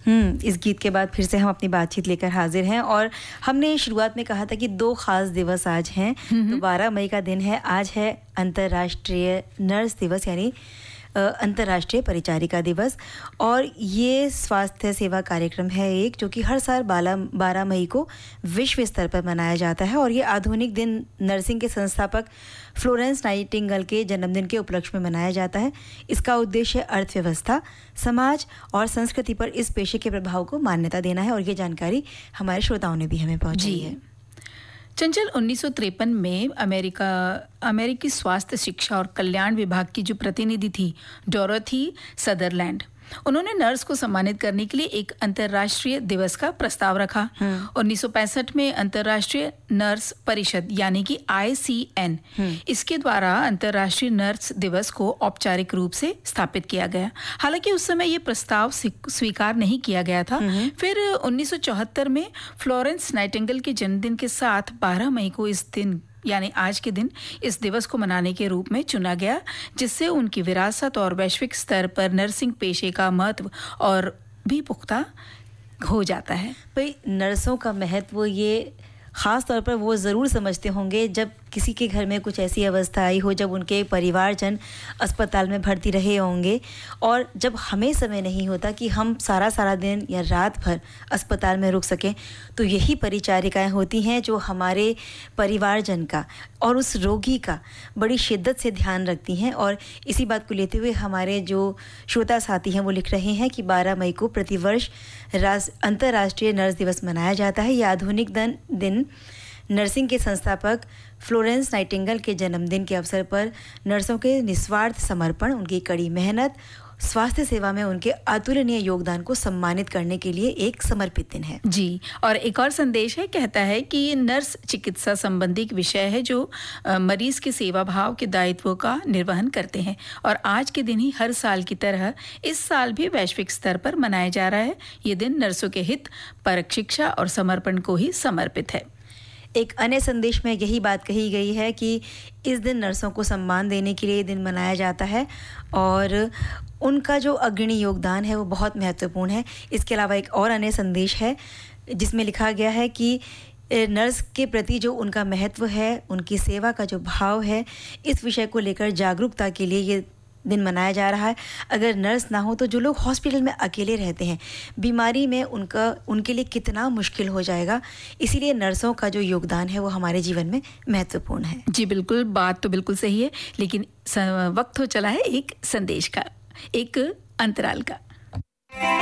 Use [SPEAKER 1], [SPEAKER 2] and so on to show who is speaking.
[SPEAKER 1] इस गीत के बाद फिर से हम अपनी बातचीत लेकर हाजिर हैं और हमने शुरुआत में कहा था कि 2 खास दिवस आज हैं। तो 12 मई का दिन है, आज है अंतर्राष्ट्रीय नर्स दिवस यानी अंतर्राष्ट्रीय परिचारिका दिवस। और ये स्वास्थ्य सेवा कार्यक्रम है एक जो कि हर साल 12 मई को विश्व स्तर पर मनाया जाता है। और ये आधुनिक दिन नर्सिंग के संस्थापक फ्लोरेंस नाइटिंगेल के जन्मदिन के उपलक्ष्य में मनाया जाता है। इसका उद्देश्य अर्थव्यवस्था, समाज और संस्कृति पर इस पेशे के प्रभाव को मान्यता देना है। और ये जानकारी हमारे श्रोताओं ने भी हमें पहुंचाई है।
[SPEAKER 2] चंचल, 1953 में अमेरिकी स्वास्थ्य, शिक्षा और कल्याण विभाग की जो प्रतिनिधि थी डोरोथी सदरलैंड, उन्होंने नर्स को सम्मानित करने के लिए एक अंतर्राष्ट्रीय दिवस का प्रस्ताव रखा। 1965 में अंतर्राष्ट्रीय नर्स परिषद यानी कि ICN, इसके द्वारा अंतर्राष्ट्रीय नर्स दिवस को औपचारिक रूप से स्थापित किया गया। हालांकि उस समय ये प्रस्ताव स्वीकार नहीं किया गया था। फिर 1974 में फ्लोरेंस नाइटिंगेल के जन्मदिन के साथ 12 मई को इस दिन यानी आज के दिन इस दिवस को मनाने के रूप में चुना गया, जिससे उनकी विरासत और वैश्विक स्तर पर नर्सिंग पेशे का महत्व और भी पुख्ता हो जाता है।
[SPEAKER 1] भाई, नर्सों का महत्व ये ख़ास तौर पर वो ज़रूर समझते होंगे जब किसी के घर में कुछ ऐसी अवस्था आई हो, जब उनके परिवारजन अस्पताल में भर्ती रहे होंगे और जब हमें समय नहीं होता कि हम सारा दिन या रात भर अस्पताल में रुक सकें, तो यही परिचारिकाएं होती हैं जो हमारे परिवारजन का और उस रोगी का बड़ी शिद्दत से ध्यान रखती हैं। और इसी बात को लेते हुए हमारे जो श्रोता साथी हैं वो लिख रहे हैं कि 12 मई को प्रतिवर्ष अंतर्राष्ट्रीय नर्स दिवस मनाया जाता है। यह आधुनिक दिन नर्सिंग के संस्थापक फ्लोरेंस नाइटिंगेल के जन्मदिन के अवसर पर नर्सों के निस्वार्थ समर्पण, उनकी कड़ी मेहनत, स्वास्थ्य सेवा में उनके अतुलनीय योगदान को सम्मानित करने के लिए एक समर्पित दिन है।
[SPEAKER 2] जी, और एक और संदेश है, कहता है कि ये नर्स चिकित्सा संबंधी एक विषय है जो मरीज के सेवा भाव के दायित्वों का निर्वहन करते हैं। और आज के दिन ही हर साल की तरह इस साल भी वैश्विक स्तर पर मनाया जा रहा है। ये दिन नर्सों के हित, परख शिक्षा और समर्पण को ही समर्पित है।
[SPEAKER 1] एक अन्य संदेश में यही बात कही गई है कि इस दिन नर्सों को सम्मान देने के लिए दिन मनाया जाता है और उनका जो अग्रणी योगदान है वो बहुत महत्वपूर्ण है। इसके अलावा एक और अन्य संदेश है जिसमें लिखा गया है कि नर्स के प्रति जो उनका महत्व है, उनकी सेवा का जो भाव है, इस विषय को लेकर जागरूकता के लिए ये दिन मनाया जा रहा है। अगर नर्स ना हो तो जो लोग हॉस्पिटल में अकेले रहते हैं, बीमारी में उनके लिए कितना मुश्किल हो जाएगा। इसीलिए नर्सों का जो योगदान है वो हमारे जीवन में महत्वपूर्ण है।
[SPEAKER 2] जी बिल्कुल, बात तो बिल्कुल सही है, लेकिन वक्त हो चला है एक संदेश का, एक अंतराल का।